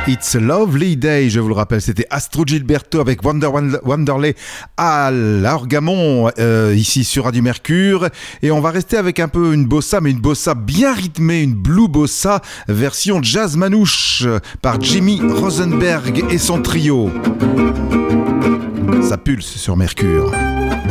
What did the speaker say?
It's a Lovely Day, je vous le rappelle, c'était Astro Gilberto avec Wanderley à l'Orgamon, ici sur Radio Mercure. Et on va rester avec un peu une bossa, mais une bossa bien rythmée, une blue bossa, version jazz manouche par Jimmy Rosenberg et son trio. Ça pulse sur Mercure.